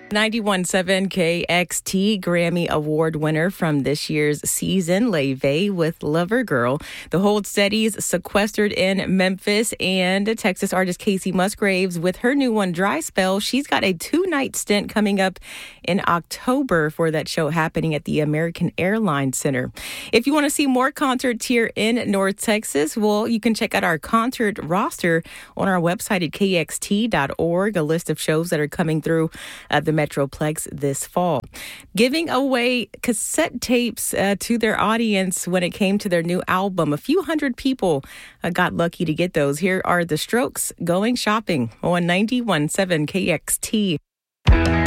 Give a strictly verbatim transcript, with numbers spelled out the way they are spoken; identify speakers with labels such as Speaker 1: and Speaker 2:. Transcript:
Speaker 1: ninety-one point seven K X T Grammy Award winner from this year's season, LeVay with Lover Girl. The Hold Steadies sequestered in Memphis, and Texas artist Casey Musgraves with her new one, Dry Spell. She's got a two-night stint coming up in October for that show happening at the American Airlines Center. If you want to see more concerts here in North Texas, well, you can check out our concert roster on our website at K X T dot org, a list of shows that are coming through uh, the Metroplex this fall. Giving away cassette tapes uh, to their audience when it came to their new album. A few hundred people uh, got lucky to get those. Here are the Strokes, Going Shopping on ninety-one point seven K X T.